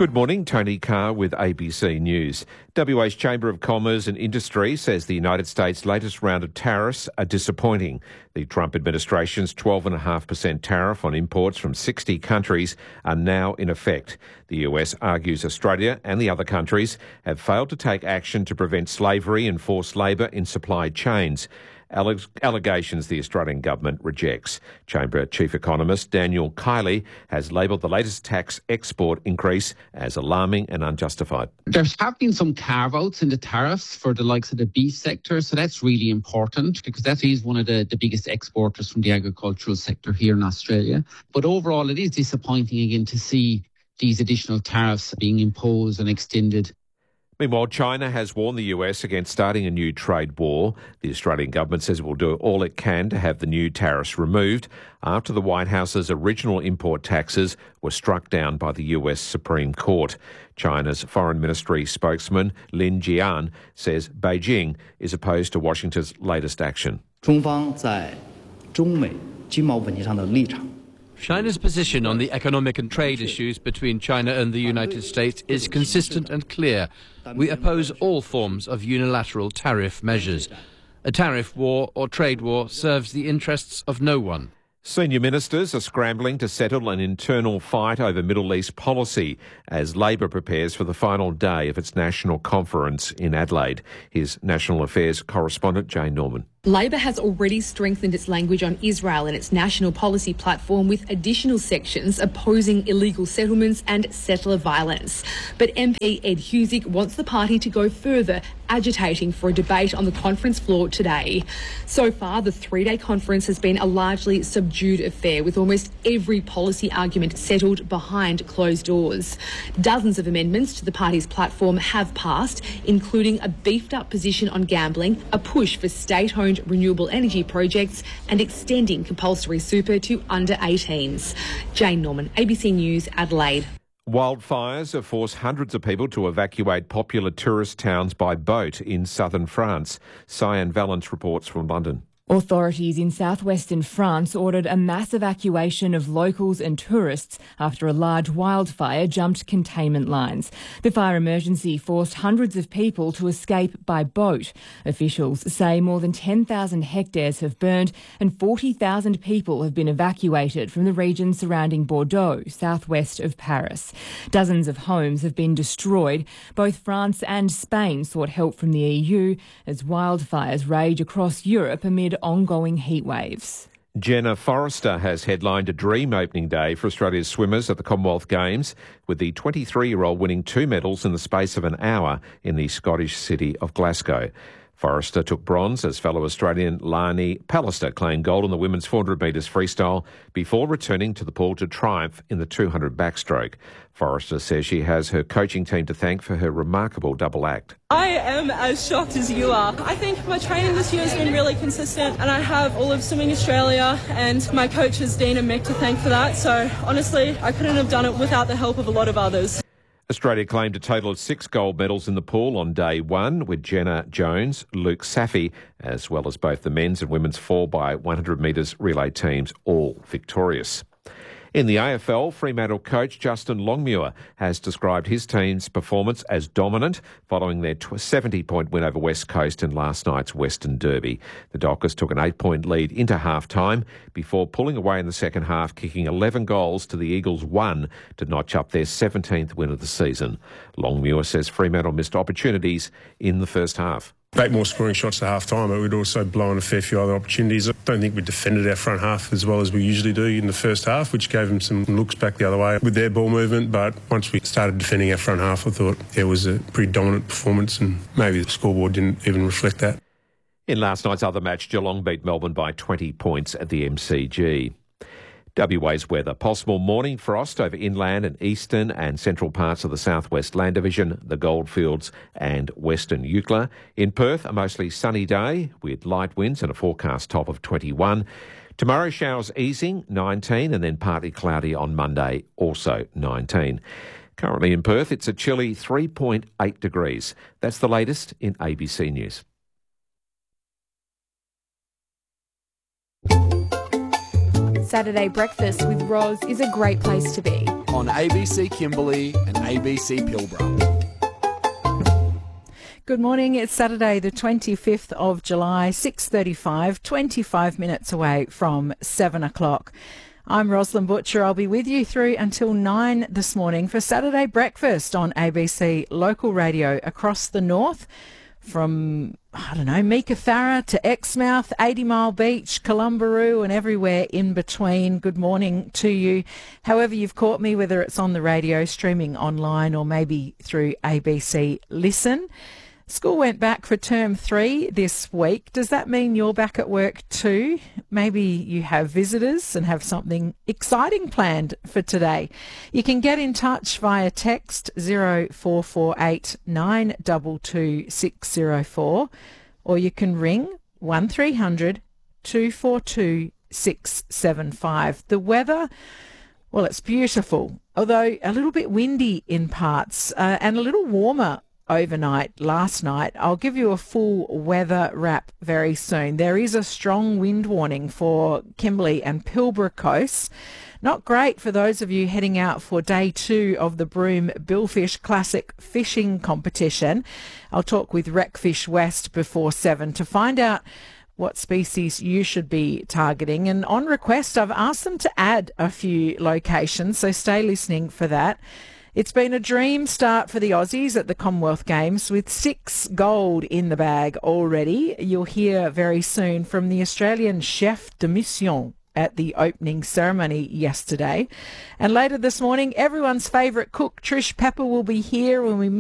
Good morning, Tony Carr with ABC News. WA's Chamber of Commerce and Industry says the United States' latest round of tariffs are disappointing. The Trump administration's 12.5% tariff on imports from 60 countries are now in effect. The US argues Australia and the other countries have failed to take action to prevent slavery and forced labour in supply chains. Allegations the Australian government rejects. Chamber Chief Economist Daniel Kiley has labelled the latest tax export increase as alarming and unjustified. There have been some carve-outs in the tariffs for the likes of the beef sector, so that's really important because that is one of the biggest exporters from the agricultural sector here in Australia. But overall, it is disappointing again to see these additional tariffs being imposed and extended. Meanwhile, China has warned the US against starting a new trade war. The Australian government says it will do all it can to have the new tariffs removed after the White House's original import taxes were struck down by the US Supreme Court. China's Foreign Ministry spokesman Lin Jian says Beijing is opposed to Washington's latest action. 中方在中美经贸问题上的立场 China's position on the economic and trade issues between China and the United States is consistent and clear. We oppose all forms of unilateral tariff measures. A tariff war or trade war serves the interests of no one. Senior ministers are scrambling to settle an internal fight over Middle East policy as Labor prepares for the final day of its national conference in Adelaide. Here's National Affairs correspondent Jane Norman. Labor has already strengthened its language on Israel in its national policy platform with additional sections opposing illegal settlements and settler violence. But MP Ed Husic wants the party to go further, agitating for a debate on the conference floor today. So far, the three-day conference has been a largely subdued affair, with almost every policy argument settled behind closed doors. Dozens of amendments to the party's platform have passed, including a beefed-up position on gambling, a push for state-owned renewable energy projects and extending compulsory super to under 18s. Jane Norman, ABC News, Adelaide. Wildfires have forced hundreds of people to evacuate popular tourist towns by boat in southern France. Cyan Valence reports from London. Authorities in southwestern France ordered a mass evacuation of locals and tourists after a large wildfire jumped containment lines. The fire emergency forced hundreds of people to escape by boat. Officials say more than 10,000 hectares have burned and 40,000 people have been evacuated from the region surrounding Bordeaux, southwest of Paris. Dozens of homes have been destroyed. Both France and Spain sought help from the EU as wildfires rage across Europe amid ongoing heat waves. Jenna Forrester has headlined a dream opening day for Australia's swimmers at the Commonwealth Games, with the 23-year-old winning 2 medals in the space of an hour in the Scottish city of Glasgow. Forrester took bronze as fellow Australian Lani Pallister claimed gold in the women's 400 metres freestyle before returning to the pool to triumph in the 200 backstroke. Forrester says she has her coaching team to thank for her remarkable double act. I am as shocked as you are. I think my training this year has been really consistent and I have all of Swimming Australia and my coaches Dean and Mick to thank for that. So honestly, I couldn't have done it without the help of a lot of others. Australia claimed a total of 6 gold medals in the pool on day 1, with Jenna Jones, Luke Safi, as well as both the men's and women's 4x100 metres relay teams, all victorious. In the AFL, Fremantle coach Justin Longmuir has described his team's performance as dominant following their 70-point win over West Coast in last night's Western Derby. The Dockers took an 8-point lead into half-time before pulling away in the second half, kicking 11 goals to the Eagles' 1 to notch up their 17th win of the season. Longmuir says Fremantle missed opportunities in the first half. 8 more scoring shots at half-time, but we'd also blown a fair few other opportunities. I don't think we defended our front half as well as we usually do in the first half, which gave them some looks back the other way with their ball movement. But once we started defending our front half, I thought it was a pretty dominant performance, and maybe the scoreboard didn't even reflect that. In last night's other match, Geelong beat Melbourne by 20 points at the MCG. WA's weather. Possible morning frost over inland and eastern and central parts of the southwest land division, the Goldfields and western Eucla. In Perth, a mostly sunny day with light winds and a forecast top of 21. Tomorrow, showers easing, 19, and then partly cloudy on Monday, also 19. Currently in Perth, it's a chilly 3.8 degrees. That's the latest in ABC News. Saturday breakfast with Roz is a great place to be. On ABC Kimberley and ABC Pilbara. Good morning. It's Saturday the 25th of July, 6:35, 25 minutes away from 7 o'clock. I'm Rosalind Butcher. I'll be with you through until 9 this morning for Saturday breakfast on ABC local radio across the north. From, Meekatharra to Exmouth, 80 Mile Beach, Columbaroo and everywhere in between. Good morning to you. However you've caught me, whether it's on the radio, streaming online or maybe through ABC Listen. School went back for term 3 this week. Does that mean you're back at work too? Maybe you have visitors and have something exciting planned for today. You can get in touch via text 0448 922 604 or you can ring 1300 242 675. The weather, well, it's beautiful, although a little bit windy in parts and a little warmer overnight last night. I'll give you a full weather wrap very soon. There is a strong wind warning for Kimberley and Pilbara coasts. Not great for those of you heading out for day 2 of the Broome Billfish Classic fishing competition. I'll talk with Wreckfish West before 7 to find out what species you should be targeting. And on request, I've asked them to add a few locations, so stay listening for that. It's been a dream start for the Aussies at the Commonwealth Games with 6 gold in the bag already. You'll hear very soon from the Australian chef de mission at the opening ceremony yesterday. And later this morning, everyone's favourite cook, Trish Pepper, will be here when we